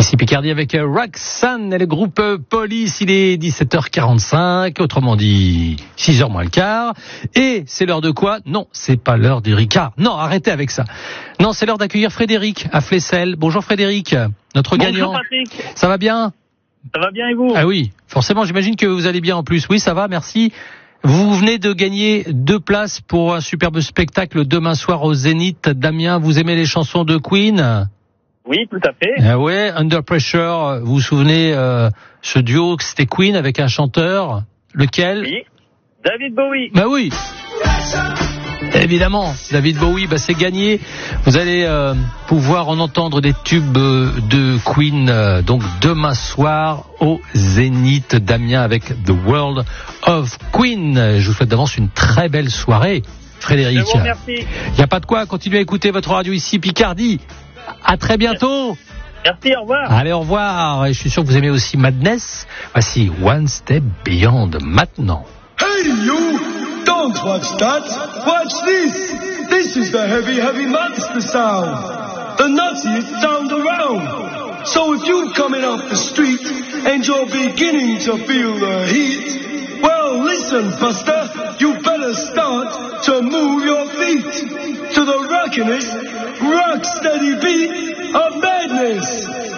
Ici Picardie avec Roxanne et le groupe Police. Il est 17h45, autrement dit 6h moins le quart. Et c'est l'heure de quoi? Non, c'est pas l'heure du Ricard. Non, arrêtez avec ça. Non, c'est l'heure d'accueillir Frédéric à Flessel. Bonjour Frédéric, notre gagnant. Bonjour Patrick. Ça va bien? Ça va bien et vous? Ah oui, forcément, j'imagine que vous allez bien en plus. Oui, ça va, merci. Vous venez de gagner 2 places pour un superbe spectacle demain soir au Zénith d'Amiens. Vous aimez les chansons de Queen? Oui, tout à fait. Ouais, Under Pressure, vous vous souvenez, ce duo, c'était Queen avec un chanteur, lequel? Oui, David Bowie. Bah oui, évidemment, David Bowie, bah c'est gagné. Vous allez pouvoir en entendre des tubes de Queen, donc demain soir au Zénith d'Amiens avec The World of Queen. Je vous souhaite d'avance une très belle soirée, Frédéric. Je vous remercie. Il n'y a pas de quoi, continuez à écouter votre radio ici, Picardie. À très bientôt. Merci, au revoir. Allez, au revoir. Et je suis sûr que vous aimez aussi Madness. Voici One Step Beyond maintenant. Hey you! Don't watch that! Watch this! This is the heavy, heavy monster sound! The nuttiest sound around! So if you're coming off the street and you're beginning to feel the heat, well listen, Buster, you better start to move your feet to the rockin'est, rock steady beat of madness!